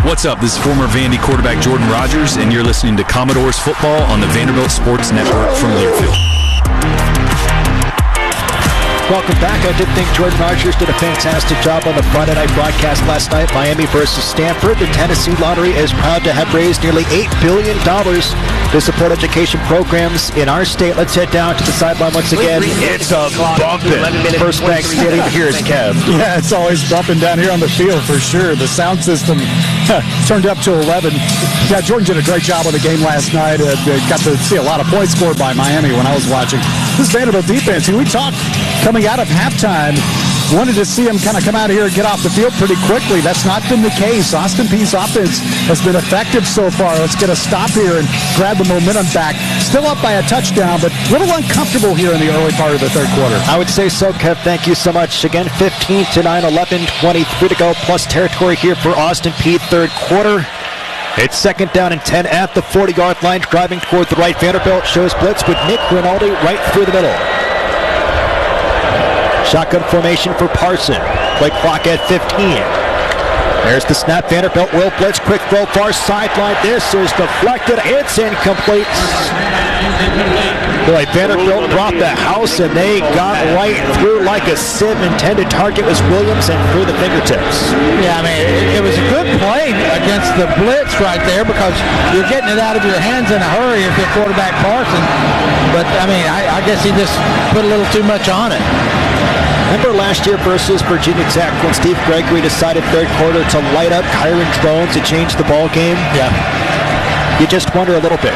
What's up? This is former Vandy quarterback Jordan Rogers, and you're listening to Commodores Football on the Vanderbilt Sports Network from Learfield. Welcome back. I did think Jordan Rogers did a fantastic job on the Friday night broadcast last night. Miami versus Stanford. The Tennessee Lottery is proud to have raised nearly $8 billion to support education programs in our state. Let's head down to the sideline once again. It's a bumpin'. First Bank Stadium. Here's Kev. Yeah, it's always bumping down here on the field for sure. The sound system turned up to 11. Yeah, Jordan did a great job on the game last night. Got to see a lot of points scored by Miami when I was watching. This Vanderbilt defense, we talked coming out of halftime, wanted to see him kind of come out of here and get off the field pretty quickly. That's not been the case. Austin Peay's offense has been effective so far. Let's get a stop here and grab the momentum back. Still up by a touchdown, but a little uncomfortable here in the early part of the third quarter. I would say so, Kev. Thank you so much. Again, 15-9, 11-23 to go, plus territory here for Austin Peay third quarter. It's second down and 10 at the 40-yard line, driving toward the right. Vanderbilt shows blitz with Nick Rinaldi right through the middle. Shotgun formation for Parson. Play clock at 15. There's the snap. Vanderbilt will blitz. Quick throw far sideline. This is deflected. It's incomplete. Boy, Vanderbilt brought the house, and they got right through like a sieve. Intended target was Williams, and through the fingertips. Yeah, I mean, it was a good play against the blitz right there because you're getting it out of your hands in a hurry if you're quarterback Parson. But, I mean, I guess he just put a little too much on it. Remember last year versus Virginia Tech when Steve Gregory decided third quarter to light up Kyron Drones to change the ball game? Yeah. You just wonder a little bit.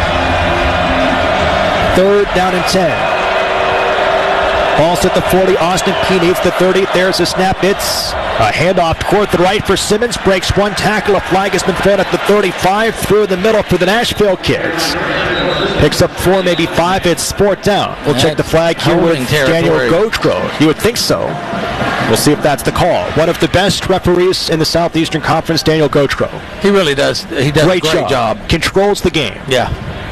Third down and 10. Ball's at the 40. Austin Peay needs the 30. There's a snap. It's a handoff toward the right for Simmons. Breaks one tackle. A flag has been thrown at the 35. Through the middle for the Nashville kids. Picks up 4, maybe 5. It's fourth down. We'll check the flag here with Daniel Gotro. You would think so. We'll see if that's the call. One of the best referees in the Southeastern Conference, Daniel Gotro. He really does. He does a great job. Controls the game. Yeah.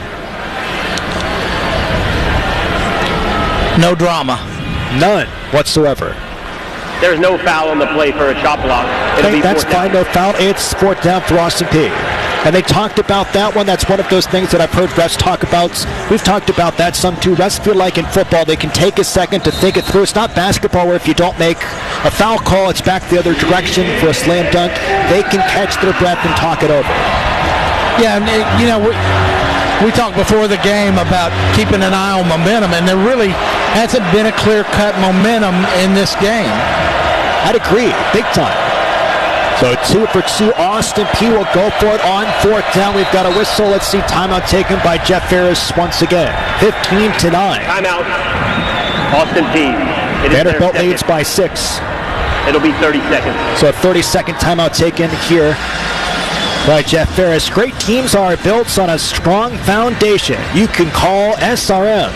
No drama. None whatsoever. There's no foul on the play for a chop block. That's fine, no foul. It's fourth down for Austin Peay. And they talked about that one. That's one of those things that I've heard refs talk about. We've talked about that some too. Refs feel like in football they can take a second to think it through. It's not basketball where if you don't make a foul call, it's back the other direction for a slam dunk. They can catch their breath and talk it over. Yeah, and you know, we talked before the game about keeping an eye on momentum, and there really hasn't been a clear-cut momentum in this game. I'd agree, big time. So 2 for 2. Austin Peay will go for it on fourth down. We've got a whistle. Let's see. Timeout taken by Jeff Ferris once again. 15-9. Timeout. Austin Peay. Vanderbilt leads by 6. It'll be 30 seconds. So a 30-second timeout taken here by Jeff Ferris. Great teams are built on a strong foundation. You can call SRM.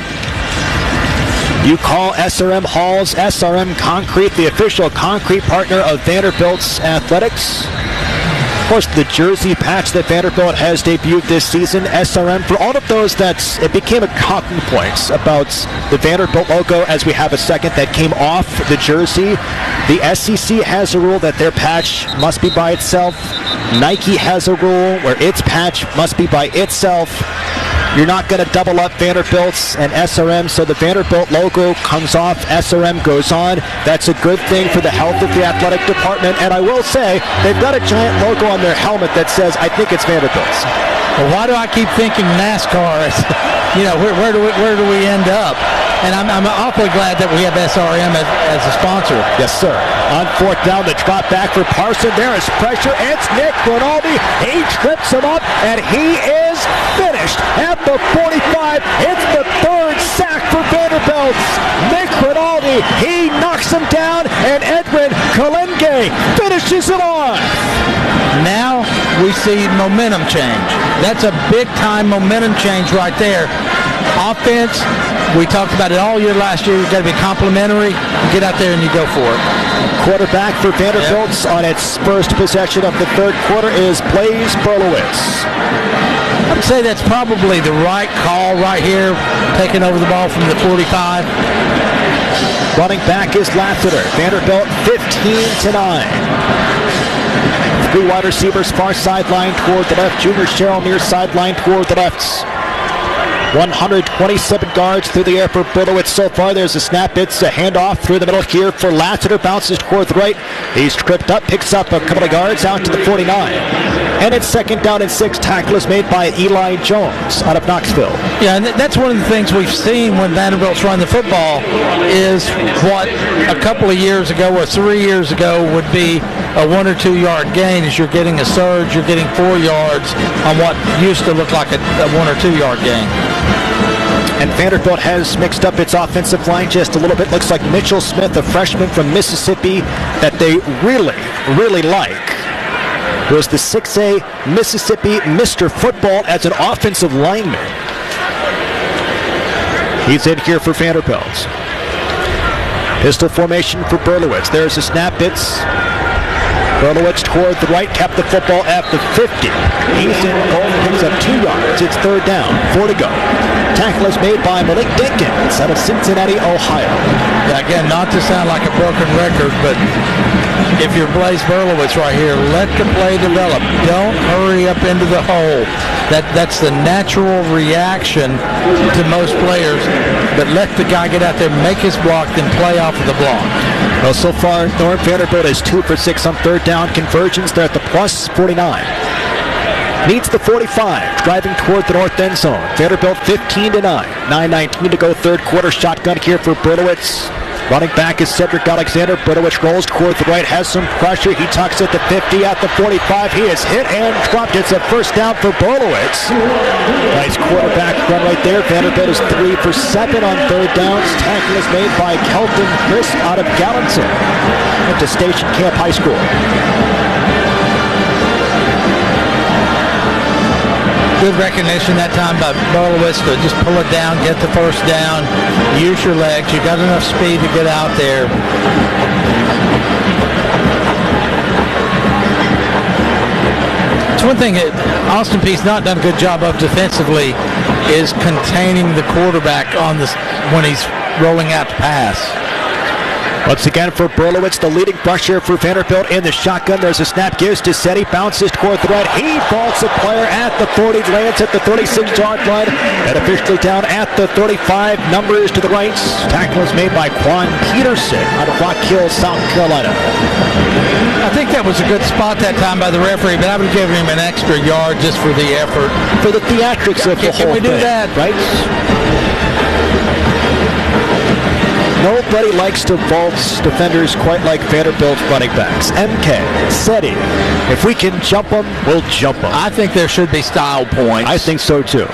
You call SRM Halls, SRM Concrete, the official concrete partner of Vanderbilt's athletics. Of course, the jersey patch that Vanderbilt has debuted this season, SRM, for all of those it became a talking point about the Vanderbilt logo as we have a second that came off the jersey. The SEC has a rule that their patch must be by itself. Nike has a rule where its patch must be by itself. You're not going to double up Vanderbilt's and SRM, so the Vanderbilt logo comes off, SRM goes on. That's a good thing for the health of the athletic department, and I will say, they've got a giant logo on their helmet that says, I think it's Vanderbilt's. Well, why do I keep thinking NASCAR? You know, where do we end up? And I'm awfully glad that we have SRM as a sponsor. Yes, sir. On fourth down, the drop back for Parson. There is pressure. It's Nick Rinaldi. He trips him up, and he is finished at the 45. It's the third sack for Vanderbilt. Nick Rinaldi, he knocks him down, and Edwin Kalenge finishes it off. Now we see momentum change. That's a big-time momentum change right there. Offense, we talked about it all year last year. You've got to be complimentary. Get out there and you go for it. Quarterback for Vanderbilt on its first possession of the third quarter is Blaise Berlowitz. I would say that's probably the right call right here, taking over the ball from the 45. Running back is Lassiter. Vanderbilt 15-9. Three wide receivers, far sideline toward the left. Junior Sherrill near sideline toward the left. 127 yards through the air for Berlowitz so far. There's a snap. It's a handoff through the middle here for Lassiter. Bounces toward the right. He's tripped up, picks up a couple of yards out to the 49. And it's 2nd down and 6. Tackle is made by Eli Jones out of Knoxville. Yeah, and that's one of the things we've seen when Vanderbilt's run the football is what a couple of years ago or 3 years ago would be a 1 or 2 yard gain. As you're getting a surge, you're getting 4 yards on what used to look like a 1 or 2 yard gain. And Vanderbilt has mixed up its offensive line just a little bit. Looks like Mitchell Smith, a freshman from Mississippi that they really, really like, was the 6A Mississippi Mr. Football as an offensive lineman. He's in here for Vanderbilt. Pistol formation for Berlowitz. There's a snap. It's Berlowitz toward the right, kept the football at the 50. He's in goal, picks up 2 yards. It's 3rd down, 4 to go. Tackle is made by Malik Dinkins out of Cincinnati, Ohio. Again, not to sound like a broken record, but if you're Blaise Berlowitz right here, let the play develop. Don't hurry up into the hole. That's the natural reaction to most players, but let the guy get out there, make his block, then play off of the block. Well, so far, Norm Vanderbilt is 2 for 6 on 3rd down conversions. They're at the plus 49. Needs the 45, driving toward the north end zone. Vanderbilt 15-9. 9:19 to go, 3rd quarter. Shotgun here for Berlowitz. Running back is Cedric Alexander. Berlowitz rolls toward the right, has some pressure. He tucks at the 50, at the 45. He is hit and dropped. It's a 1st down for Berlowitz. Nice quarterback run right there. Vanderbilt is 3 for 7 on 3rd downs. Tackle is made by Kelton Crisp out of Gallatin. Went to Station Camp High School. Good recognition that time by Berlowitz to just pull it down, get the 1st down, use your legs. You got enough speed to get out there. It's one thing that Austin Peay's not done a good job of defensively is containing the quarterback on this when he's rolling out to pass. Once again for Berlowitz, the leading rusher for Vanderbilt in the shotgun. There's a snap, gives to Seti, bounces toward the right. He vaults a player at the 40, lands at the 36-yard line, and officially down at the 35. Numbers to the right. Tackle is made by Quan Peterson out of Rock Hill, South Carolina. I think that was a good spot that time by the referee, but I would have given him an extra yard just for the effort. For the theatrics of the whole thing. Can we do that? Right? Nobody likes to vault defenders quite like Vanderbilt running backs. MK, Seti, if we can jump them, we'll jump them. I think there should be style points. I think so too.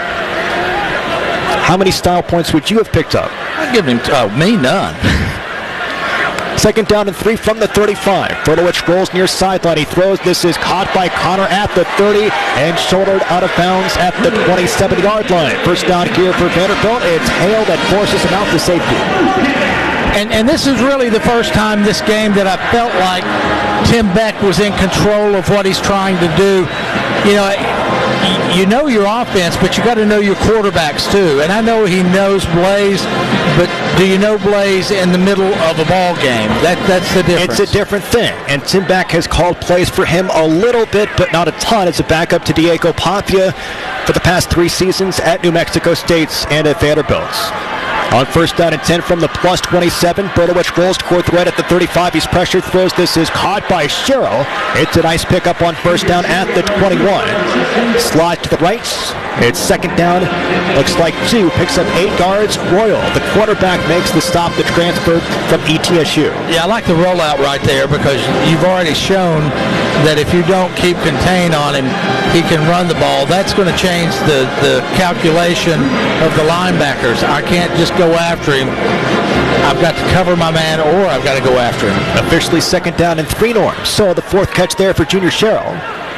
How many style points would you have picked up? I'd give him, me none. 2nd down and 3 from the 35. Berlowitz rolls near sideline. He throws. This is caught by Connor at the 30 and shouldered out of bounds at the 27-yard line. 1st down here for Vanderbilt. It's Hale that forces him out to safety. And this is really the first time this game that I felt like Tim Beck was in control of what he's trying to do. You know your offense, but you got to know your quarterbacks too. And I know he knows Blaise, but do you know Blaise in the middle of a ball game? That's the difference. It's a different thing. And Tim Beck has called plays for him a little bit, but not a ton, as a backup to Diego Papia for the past 3 seasons at New Mexico State and at Vanderbilt. On 1st down and 10 from the plus 27, Berlowitz rolls toward the right at the 35. He's pressured, throws. This is caught by Sherrill. It's a nice pickup on 1st down at the 21. Slot to the right. It's 2nd down. Looks like 2. Picks up 8 yards. Royal, the quarterback, makes the stop, the transfer from ETSU. Yeah, I like the rollout right there because you've already shown that if you don't keep contained on him, he can run the ball. That's going to change the calculation of the linebackers. I can't just go after him. I've got to cover my man, or I've got to go after him. Officially 2nd down and 3 norms. So the 4th catch there for Junior Sherrill.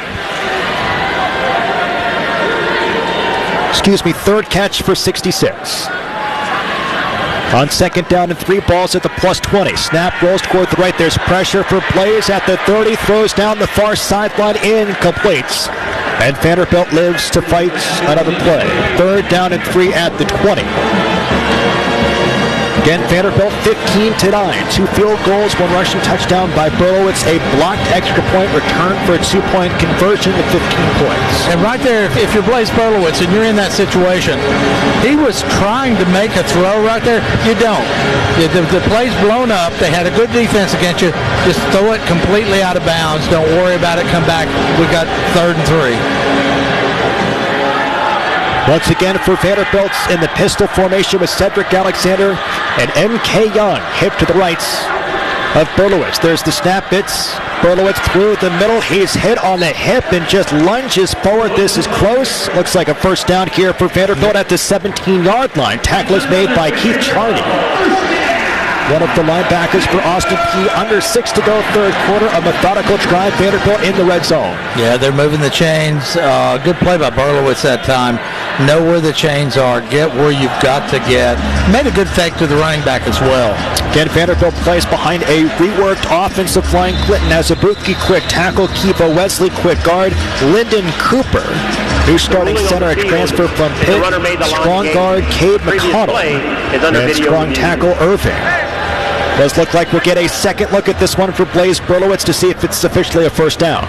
3rd catch for 66. On 2nd down and 3, balls at the plus 20. Snap, rolls toward the right. There's pressure for Blaise at the 30. Throws down the far sideline, incomplete. And Vanderbilt lives to fight another play. 3rd down and 3 at the 20. Again, Vanderbilt 15-9. 2 field goals, 1 rushing touchdown by Berlowitz, a blocked extra point return for a 2-point conversion to 15 points. And right there, if you're Blaise Berlowitz and you're in that situation, he was trying to make a throw right there. You don't. The play's blown up. They had a good defense against you. Just throw it completely out of bounds. Don't worry about it. Come back. We got 3rd and 3. Once again for Vanderbilt in the pistol formation with Cedric Alexander and M.K. Young hip to the right of Berlowitz. There's the snap. It's Berlowitz through the middle. He's hit on the hip and just lunges forward. This is close. Looks like a first down here for Vanderbilt at the 17-yard line. Tackle is made by Keith Charney, one of the linebackers for Austin Peay. Under 6 to go, 3rd quarter. A methodical drive. Vanderbilt in the red zone. Yeah, they're moving the chains. Good play by Berlowitz that time. Know where the chains are. Get where you've got to get. Made a good fake to the running back as well. Again, Vanderbilt plays behind a reworked offensive line. Clinton has a Boothke quick tackle. Kiva Wesley quick guard. Lyndon Cooper, new starting center, a transfer from Pitt. Strong guard Cade McConnell. And strong tackle Irving. Does look like we'll get a second look at this one for Blaise Berlowitz to see if it's officially a first down.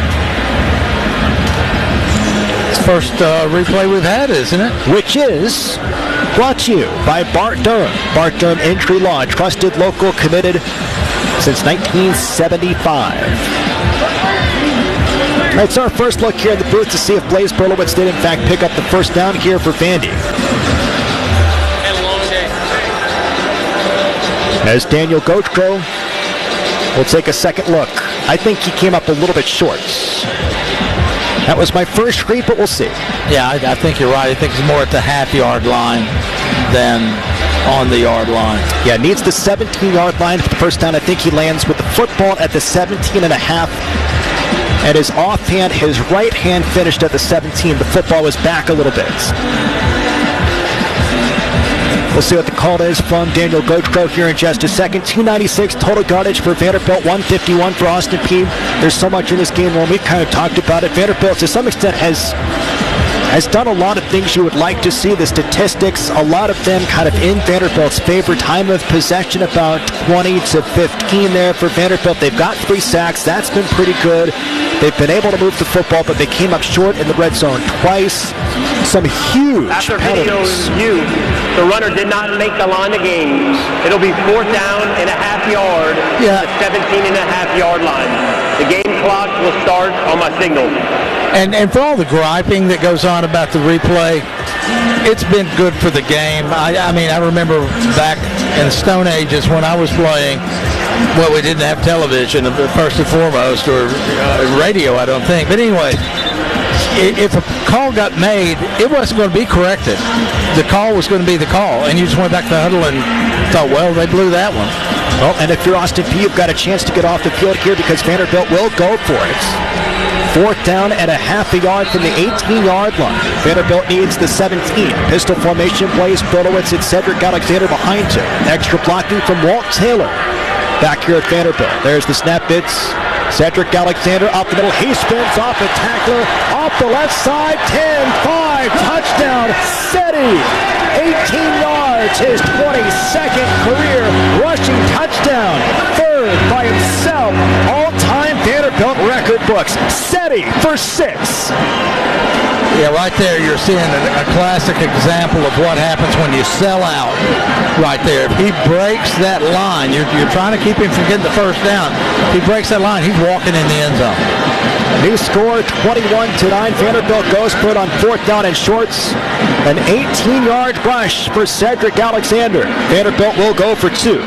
First replay we've had, isn't it? Which is brought to you by Bart Durham. Bart Durham Injury Law, trusted, local, committed since 1975. All right, it's our first look here in the booth to see if Blaise Berlowitz did in fact pick up the first down here for Vandy. As Daniel Gochko will take a second look. I think he came up a little bit short. That was my first read, but we'll see. Yeah, I think you're right. I think it's more at the half-yard line than on the yard line. Yeah, needs the 17-yard line for the first down. I think he lands with the football at the 17 and a half. And his offhand, his right hand finished at the 17. The football was back a little bit. We'll see what the call is from Daniel Gochko here in just a second. 296 total yardage for Vanderbilt, 151 for Austin Peay. There's so much in this game when we kind of talked about it. Vanderbilt, to some extent, has done a lot of things you would like to see. The statistics, a lot of them kind of in Vanderbilt's favor. Time of possession about 20 to 15 there for Vanderbilt. They've got 3 sacks. That's been pretty good. They've been able to move the football, but they came up short in the red zone twice. Some huge After penalties. video view, the runner did not make the line of games. It'll be 4th down and a half yard at the 17 and a half yard line. The game clock will start on my signal. And for all the griping that goes on about the replay, it's been good for the game. I mean, I remember back in the Stone Ages when I was playing, well, we didn't have television first and foremost, or radio, I don't think. But anyway, if a call got made, it wasn't going to be corrected. The call was going to be the call, and you just went back to the huddle and thought, well, they blew that one. Well, and if you're Austin Peay, you've got a chance to get off the field here because Vanderbilt will go for it. 4th down and a half a yard from the 18-yard line. Vanderbilt needs the 17. Pistol formation, Blaise Berlowitz and Cedric Alexander behind him. Extra blocking from Walt Taylor back here at Vanderbilt. There's the snap. It's Cedric Alexander up the middle. He spins off a tackler off the left side. 10-5, touchdown, Seti. 18 yards, his 22nd career rushing touchdown. 3rd by himself. All-time Vanderbilt record books. Seti for 6. Yeah, right there you're seeing a classic example of what happens when you sell out right there. If he breaks that line, you're trying to keep him from getting the first down. If he breaks that line, he's walking in the end zone. New score, 21-9. Vanderbilt goes for it on 4th down and shorts. An 18-yard rush for Cedric Alexander. Vanderbilt will go for 2.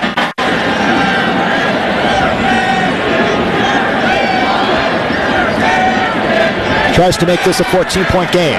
Tries to make this a 14-point game.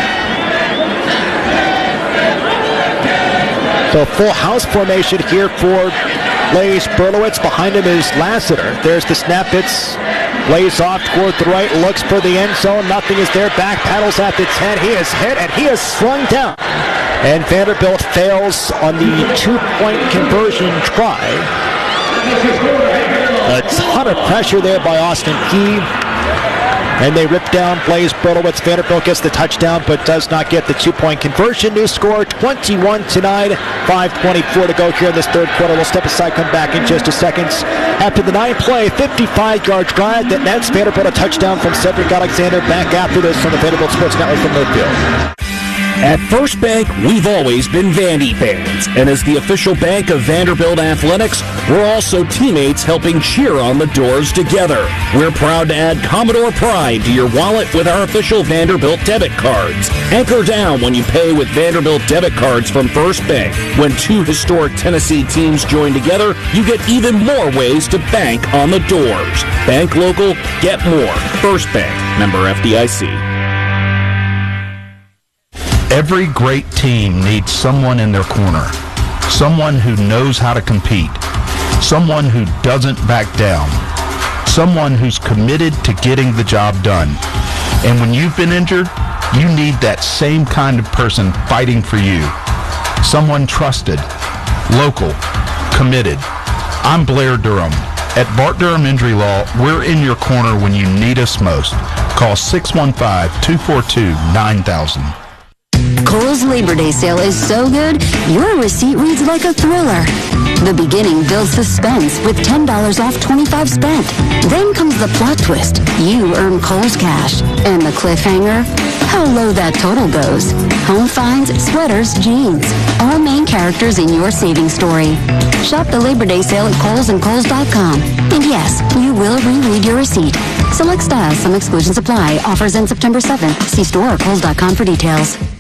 So full house formation here for Blaise Berlowitz. Behind him is Lassiter. There's the snap. It's Blaise off toward the right, looks for the end zone. Nothing is there. Back paddles at the 10. He is hit and he is slung down. And Vanderbilt fails on the 2-point conversion try. A ton of pressure there by Austin Peay. And they rip down Blaze Bertowitz. Vanderbilt gets the touchdown, but does not get the two-point conversion. New score, 21-9. 5:24 to go here in this third quarter. We'll step aside, come back in just a second. After the 9-play, 55-yard drive that nets Vanderbilt a touchdown from Cedric Alexander. Back after this from the Vanderbilt Sports Network from Learfield. At First Bank, we've always been Vandy fans, and as the official bank of Vanderbilt Athletics, we're also teammates helping cheer on the Doors together. We're proud to add Commodore Pride to your wallet with our official Vanderbilt debit cards. Anchor down when you pay with Vanderbilt debit cards from First Bank. When two historic Tennessee teams join together, you get even more ways to bank on the Doors. Bank local, get more. First Bank, member FDIC. Every great team needs someone in their corner, someone who knows how to compete, someone who doesn't back down, someone who's committed to getting the job done. And when you've been injured, you need that same kind of person fighting for you, someone trusted, local, committed. I'm Blair Durham. At Bart Durham Injury Law, we're in your corner when you need us most. Call 615-242-9000. Kohl's Labor Day sale is so good, your receipt reads like a thriller. The beginning builds suspense with $10 off 25 spent. Then comes the plot twist. You earn Kohl's cash. And the cliffhanger? How low that total goes. Home finds, sweaters, jeans. All main characters in your saving story. Shop the Labor Day sale at Kohl's and Kohl's.com. And yes, you will reread your receipt. Select styles, some exclusions apply. Offers end September 7th. See store or Kohl's.com for details.